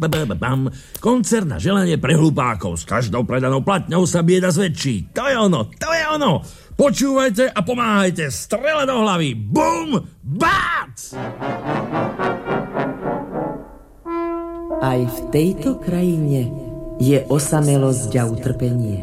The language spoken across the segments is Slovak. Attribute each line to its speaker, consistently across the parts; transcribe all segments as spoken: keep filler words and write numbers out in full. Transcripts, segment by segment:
Speaker 1: Koncert na želanie pre hlupákov. S každou predanou platňou sa bieda zväčší. To je ono, to je ono. Počúvajte a pomáhajte. Strela do hlavy. Bum! Bác!
Speaker 2: Aj v tejto krajine je osamelosť a utrpenie.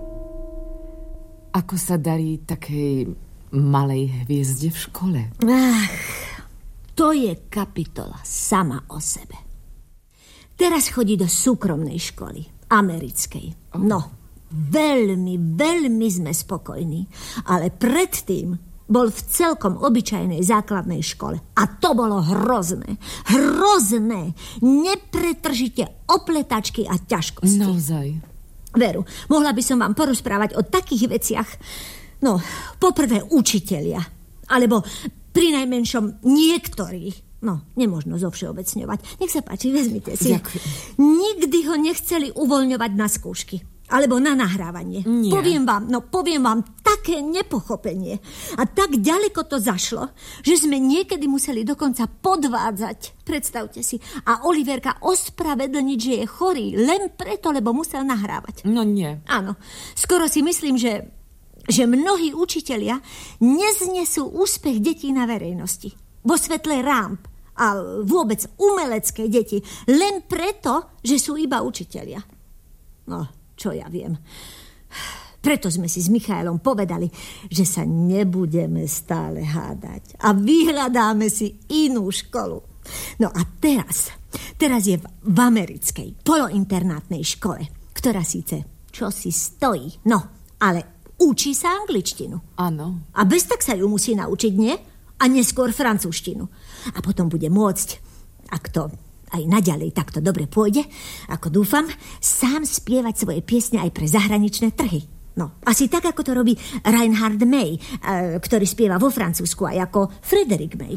Speaker 3: Ako sa darí takej malej hviezde v škole?
Speaker 4: Ach, to je kapitola sama o sebe. Teraz chodí do súkromnej školy, americkej. No, veľmi, veľmi sme spokojní. Ale predtým bol v celkom obyčajnej základnej škole. A to bolo hrozné. Hrozné. Nepretržite opletačky a ťažkosti.
Speaker 3: Naozaj.
Speaker 4: Veru, mohla by som vám porozprávať o takých veciach. No, poprvé učitelia. Alebo prinajmenšom niektorí. No, nemožno zovšeobecňovať. Nech sa páči, vezmite si.
Speaker 3: Ďakujem.
Speaker 4: Nikdy ho nechceli uvoľňovať na skúšky. Alebo na nahrávanie.
Speaker 3: Nie.
Speaker 4: Poviem vám, no poviem vám také nepochopenie. A tak ďaleko to zašlo, že sme niekedy museli dokonca podvádzať. Predstavte si. A Oliverka ospravedlniť, že je chorý len preto, lebo musel nahrávať.
Speaker 3: No nie.
Speaker 4: Áno. Skoro si myslím, že, že mnohí učitelia neznesú úspech detí na verejnosti. Vo svetle rámp a vôbec umelecké deti. Len preto, že sú iba učitelia. No, čo ja viem. Preto sme si s Michaelom povedali, že sa nebudeme stále hádať a vyhľadáme si inú školu. No a teraz, teraz je v, v americkej polointernátnej škole, ktorá síce čosi stojí, no, ale učí sa angličtinu.
Speaker 3: Áno.
Speaker 4: A bez tak sa ju musí naučiť, nie? A neskôr francúzštinu. A potom bude môcť, ak to aj naďalej takto dobre pôjde, ako dúfam, sám spievať svoje piesne aj pre zahraničné trhy. No, asi tak, ako to robí Reinhard May, ktorý spieva vo Francúzsku aj ako Frederick May.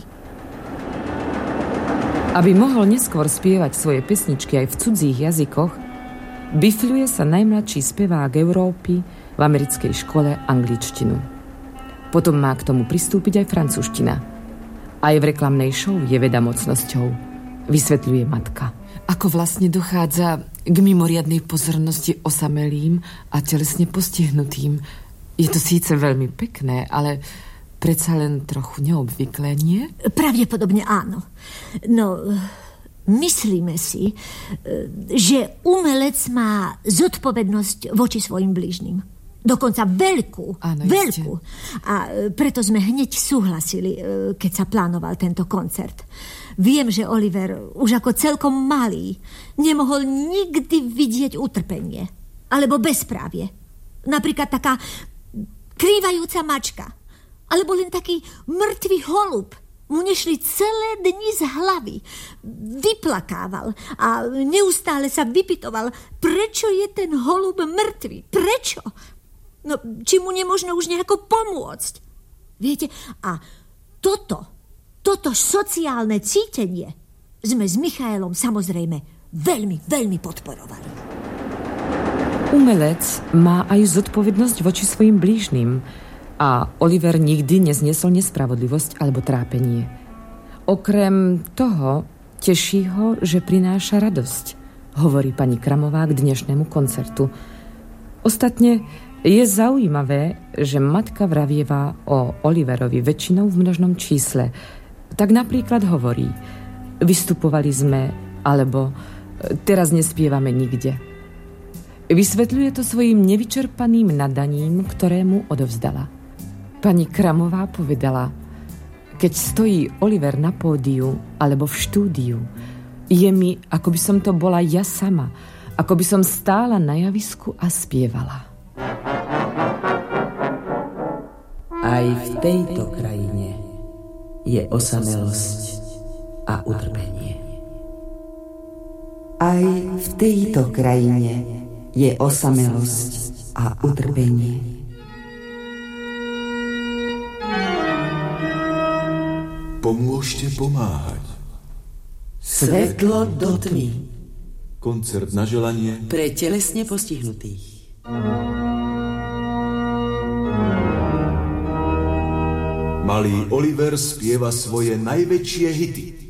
Speaker 3: Aby mohol neskôr spievať svoje pesničky aj v cudzích jazykoch, bifľuje sa najmladší spevák Európy v americkej škole angličtinu. Potom má k tomu pristúpiť aj francúzština. Aj v reklamnej show je veda mocnosťou, vysvetľuje matka.
Speaker 5: Ako vlastne dochádza k mimoriadnej pozornosti osamelým a telesne postihnutým. Je to síce veľmi pekné, ale predsa len trochu neobvyklé, nie?
Speaker 4: Pravdepodobne áno. No, myslíme si, že umelec má zodpovednosť voči svojim blížnym. Dokonca veľkú,
Speaker 5: áno,
Speaker 4: veľkú. A preto sme hneď súhlasili, keď sa plánoval tento koncert. Viem, že Oliver už ako celkom malý nemohol nikdy vidieť utrpenie alebo bezprávie. Napríklad taká krývajúca mačka alebo len taký mŕtvý holub mu nešli celé dni z hlavy. Vyplakával a neustále sa vypytoval, prečo je ten holub mŕtvý. Prečo? No, či mu nemožno už nejako pomôcť. Viete, a toto Toto sociálne cítenie sme s Michaelom samozrejme veľmi, veľmi podporovali.
Speaker 3: Umelec má aj zodpovednosť voči svojim blížnym a Oliver nikdy nezniesol nespravodlivosť alebo trápenie. Okrem toho teší ho, že prináša radosť, hovorí pani Kramová k dnešnému koncertu. Ostatne je zaujímavé, že matka vravieva o Oliverovi väčšinou v množnom čísle. Tak napríklad hovorí, vystupovali sme, alebo teraz nespievame nikde. Vysvetľuje to svojim nevyčerpaným nadaním, ktorému odovzdala. Pani Kramová povedala, keď stojí Oliver na pódiu alebo v štúdiu, je mi, ako by som to bola ja sama, ako by som stála na javisku a spievala.
Speaker 2: Aj v tejto krajine je osamelosť a utrpenie. Aj v tejto krajine je osamelosť a utrpenie.
Speaker 6: Pomôžte pomáhať.
Speaker 2: Svetlo do tmy.
Speaker 6: Koncert na želanie
Speaker 2: Pre telesne postihnutých.
Speaker 6: Malý Oliver spieva svoje najväčšie hity.